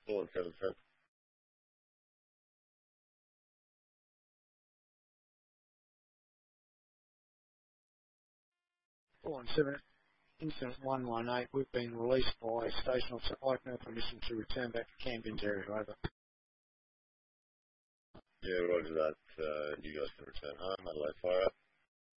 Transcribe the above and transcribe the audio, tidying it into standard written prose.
417. 417. Incident 118. We've been released by Station Officer Eichner. Permission to return back to Camden's area. Over. Yeah, roger that. You guys can return home. Adelaide Fire up.